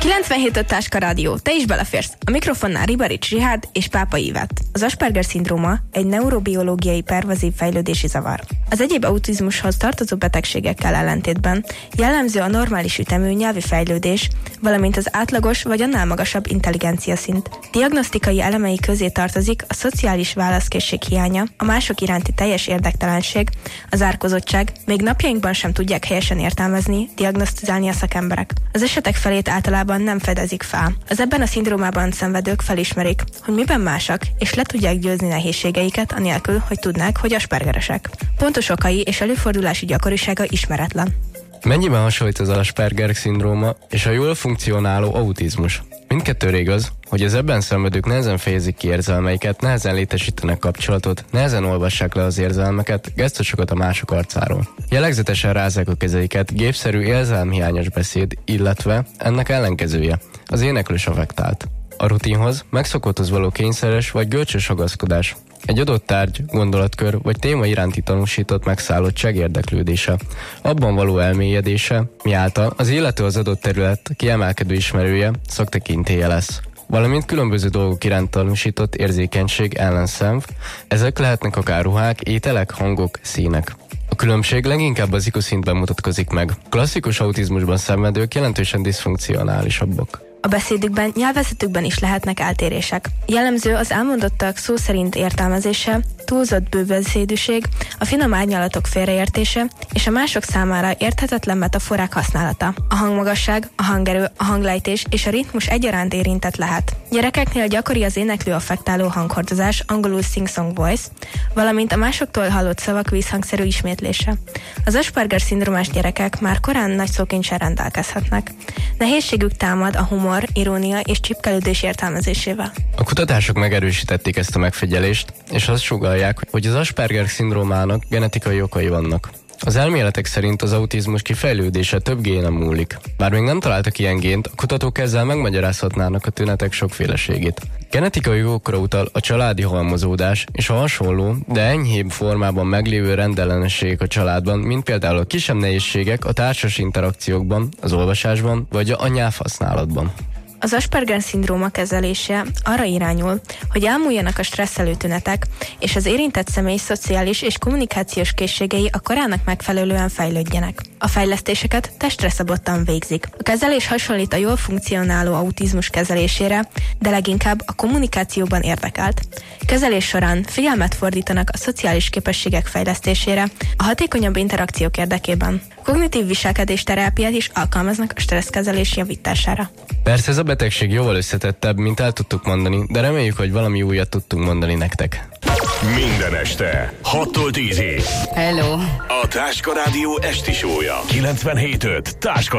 97.5 Táska Rádió, te is beleférsz. A mikrofonnál Ribarics Richárd és Pápa Ivett. Az Asperger-szindróma egy neurobiológiai pervazív fejlődési zavar. Az egyéb autizmushoz tartozó betegségekkel ellentétben jellemző a normális ütemű nyelvi fejlődés, valamint az átlagos vagy annál magasabb intelligencia szint. Diagnosztikai elemei közé tartozik a szociális válaszkészség hiánya, a mások iránti teljes érdektelenség, a zárkózottság, még napjainkban sem tudják helyesen értelmezni, diagnosztizálni a szakemberek. Az esetek felét általában nem fedezik fel. Az ebben a szindrómában szenvedők felismerik, hogy miben másak, és le tudják győzni nehézségeiket, anélkül, hogy tudnák, hogy aspergeresek. Pontos okai és előfordulási gyakorisága ismeretlen. Mennyiben hasonlít az Asperger-szindróma és a jól funkcionáló autizmus? Mindkettőre igaz, hogy az ebben szenvedők nehezen fejezik ki érzelmeiket, nehezen létesítenek kapcsolatot, nehezen olvassák le az érzelmeket, gesztusokat a mások arcáról. Jellegzetesen rázzák a kezeiket, gépszerű érzelmhiányos beszéd, illetve ennek ellenkezője, az éneklős affektált. A rutinhoz, megszokotthoz való kényszeres vagy görcsös ragaszkodás. Egy adott tárgy, gondolatkör vagy téma iránti tanúsított megszállottság érdeklődése. Abban való elmélyedése, miáltal az illető az adott terület kiemelkedő ismerője, szaktekintélye lesz. Valamint különböző dolgok iránt tanúsított érzékenység, ellenszenv, ezek lehetnek akár ruhák, ételek, hangok, színek. A különbség leginkább az IQ szintben mutatkozik meg. Klasszikus autizmusban szenvedők jelentősen diszfunkcionálisabbak. A beszédükben, nyelvezetükben is lehetnek eltérések. Jellemző az elmondottak szó szerint értelmezése, túlzott bőbeszédűség, a finom árnyalatok félreértése és a mások számára érthetetlen metaforák használata. A hangmagasság, a hangerő, a hanglejtés és a ritmus egyaránt érintett lehet. Gyerekeknél gyakori az éneklő affektáló hanghordozás, angolul sing-song voice, valamint a másoktól hallott szavak vízhangszerű ismétlése. Az Asperger-szindrómás gyerekek már korán nagy szókincsel rendelkezhetnek. Nehézségük támad a humor, irónia és csipkelődés értelmezésével. A kutatások megerősítették ezt a megfigyelést, és azt sugallják, hogy az Asperger-szindrómának genetikai okai vannak. Az elméletek szerint az autizmus kifejlődése több génen múlik. Bár még nem találtak ilyen gént, a kutatók ezzel megmagyarázhatnának a tünetek sokféleségét. Genetikai okokra utal a családi halmozódás és a hasonló, de enyhébb formában meglévő rendellenességek a családban, mint például a kisebb nehézségek a társas interakciókban, az olvasásban vagy a nyelvhasználatban. Az Asperger-szindróma kezelése arra irányul, hogy elmúljanak a stresszelő tünetek, és az érintett személy szociális és kommunikációs készségei a korának megfelelően fejlődjenek. A fejlesztéseket testre szabottan végzik. A kezelés hasonlít a jól funkcionáló autizmus kezelésére, de leginkább a kommunikációban érdekelt. Kezelés során figyelmet fordítanak a szociális képességek fejlesztésére, a hatékonyabb interakciók érdekében. Kognitív viselkedésterápiát is alkalmaznak a stresszkezelés javítására. Persze ez a betegség jóval összetettebb, mint el tudtuk mondani, de reméljük, hogy valami újat tudtunk mondani nektek. Minden este 6-tól 10-ig. Hello! A Táska Rádió esti show-ja. 97.5 Táska